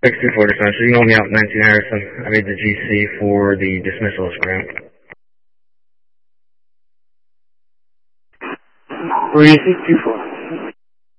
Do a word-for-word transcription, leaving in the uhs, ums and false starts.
six two four, Defense. You can hold me out nineteen Harrison. I made the G C for the dismissal of Grant. three six two four.